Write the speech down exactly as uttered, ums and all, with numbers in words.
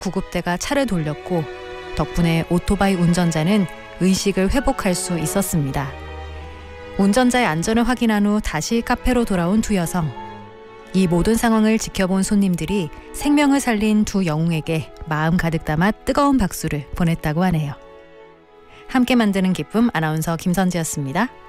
구급대가 차를 돌렸고 덕분에 오토바이 운전자는 의식을 회복할 수 있었습니다. 운전자의 안전을 확인한 후 다시 카페로 돌아온 두 여성. 이 모든 상황을 지켜본 손님들이 생명을 살린 두 영웅에게 마음 가득 담아 뜨거운 박수를 보냈다고 하네요. 함께 만드는 기쁨 아나운서 김선지였습니다.